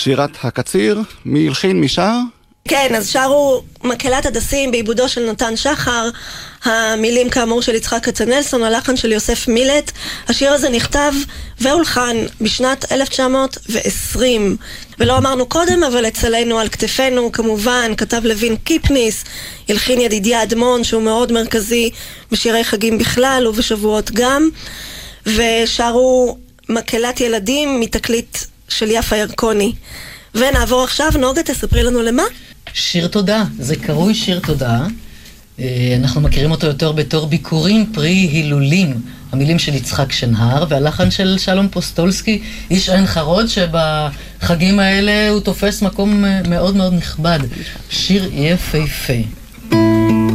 שירת הקציר, מי הלחין, מי שר? כן, אז שרו מקהלת הדסים בעיבודו של נתן שחר, המילים כאמור של יצחק כצנלסון, הלחן של יוסף מילט. השיר הזה נכתב והולחן בשנת 1920, ולא אמרנו קודם, אבל אצלנו על כתפינו כמובן כתב לוין קיפניס, הלחין ידידיה אדמון שהוא מאוד מרכזי בשירי חגים בכלל ובשבועות גם, ושרו מקהלת ילדים מתקליט של יפה ירקוני. ונעבור עכשיו, נוגה, תספרי לנו למה? שיר תודה, זה קרוי שיר תודה. אנחנו מכירים אותו יותר בתור ביקורים פרי הילולים, המילים של יצחק שנהר והלחן של שלום פוסטולסקי, איש עין חרוד שבחגים האלה הוא תופס מקום מאוד מאוד נכבד. שיר יפהפה.